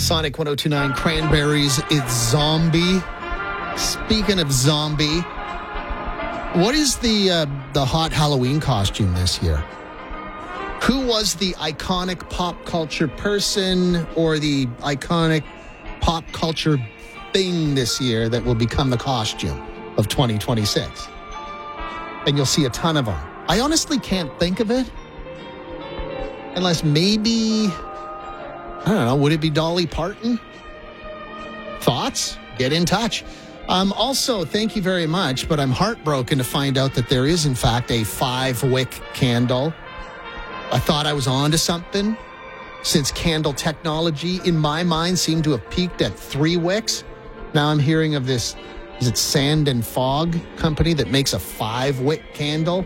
Sonic 1029 Cranberries, it's Zombie. Speaking of zombie, what is the hot Halloween costume this year? Who was the iconic pop culture person or the iconic pop culture thing this year that will become the costume of 2026? And you'll see a ton of them. I honestly can't think of it. Unless maybe, I don't know, would it be Dolly Parton? Thoughts? Get in touch. Also, thank you very much, but I'm heartbroken to find out that there is, in fact, a 5-wick candle. I thought I was on to something since candle technology, in my mind, seemed to have peaked at 3 wicks. Now I'm hearing of this, is it Sand and Fog company that makes a 5-wick candle?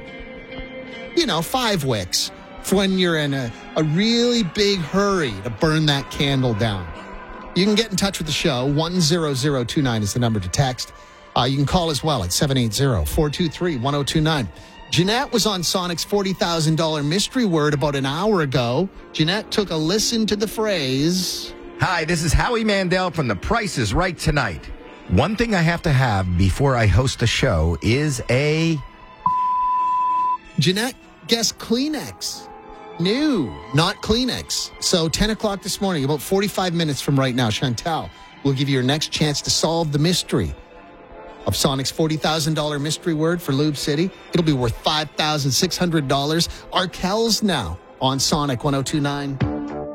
5 wicks for when you're in a really big hurry to burn that candle down. You can get in touch with the show. 10029 is the number to text. You can call as well at 780-423-1029. Jeanette was on Sonic's $40,000 mystery word about an hour ago. Jeanette took a listen to the phrase. Hi, this is Howie Mandel from The Price is Right Tonight. One thing I have to have before I host a show is a... Jeanette guessed Kleenex. No, not Kleenex. So 10 o'clock this morning, about 45 minutes from right now, Chantal will give you your next chance to solve the mystery of Sonic's $40,000 mystery word for Lube City. It'll be worth $5,600. Arkells now on Sonic 1029.